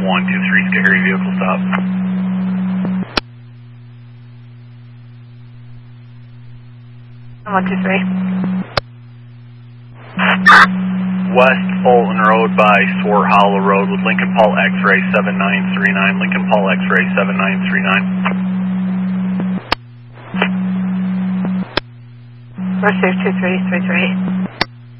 123, Scary vehicle stop. One, two, three. West Fulton Road by Swore Hollow Road with Lincoln Paul X-Ray 7939. Lincoln Paul X-Ray 7939. First Safe 2333.